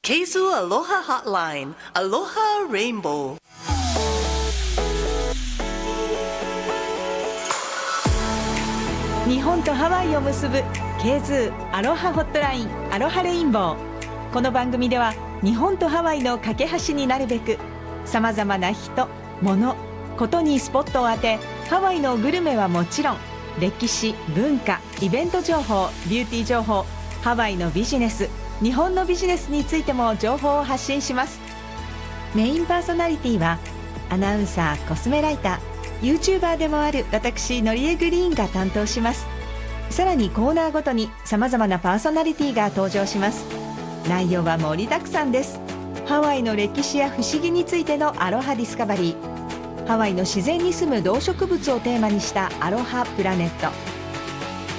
Keizu Aloha Hotline, Aloha Rainbow. 日本とハワイを結ぶ K-ZOO アロハホットラインアロハレインボー。この番組では日本とハワイの架け橋になるべくさまざまな人、物、ことにスポットを当て、ハワイのグルメはもちろん歴史、文化、イベント情報、ビューティー情報、ハワイのビジネス、日本のビジネスについても情報を発信します。メインパーソナリティはアナウンサー、コスメライター、YouTuber でもある私のりえグリーンが担当します。さらにコーナーごとにさまざまなパーソナリティが登場します。内容は盛りだくさんです。ハワイの歴史や不思議についてのアロハディスカバリー、ハワイの自然に住む動植物をテーマにしたアロハプラネット、